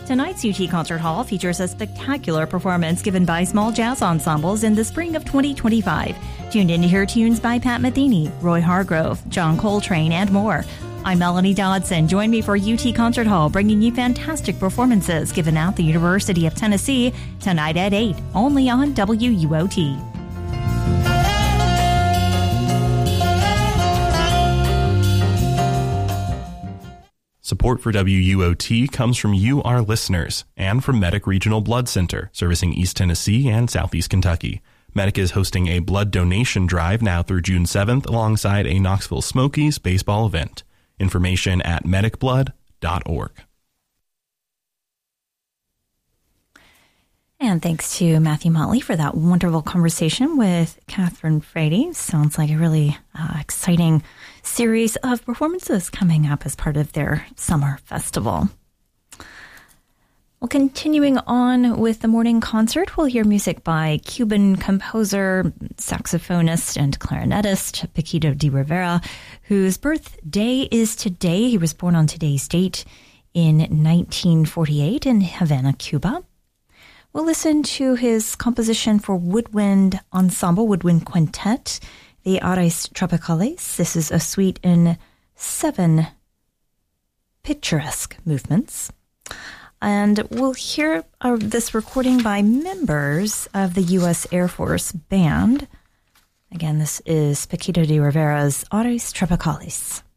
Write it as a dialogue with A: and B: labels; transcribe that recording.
A: Tonight's UT Concert Hall features a spectacular performance given by small jazz ensembles in the spring of 2025. Tuned in to hear tunes by Pat Metheny, Roy Hargrove, John Coltrane, and more. I'm Melanie Dodson. Join me for UT Concert Hall, bringing you fantastic performances given at the University of Tennessee tonight at 8, only on WUOT.
B: Support for WUOT comes from you, our listeners, and from Medic Regional Blood Center, servicing East Tennessee and Southeast Kentucky. Medic is hosting a blood donation drive now through June 7th alongside a Knoxville Smokies baseball event. Information at medicblood.org.
A: And thanks to Matthew Motley for that wonderful conversation with Catherine Frady. Sounds like a really exciting series of performances coming up as part of their summer festival. Well, continuing on with the morning concert, we'll hear music by Cuban composer, saxophonist, and clarinetist Paquito de Rivera, whose birthday is today. He was born on today's date in 1948 in Havana, Cuba. We'll listen to his composition for woodwind ensemble, woodwind quintet, the Aires Tropicales. This is a suite in 7 picturesque movements. And we'll hear this recording by members of the U.S. Air Force Band. Again, this is Paquito de Rivera's Aires Tropicales.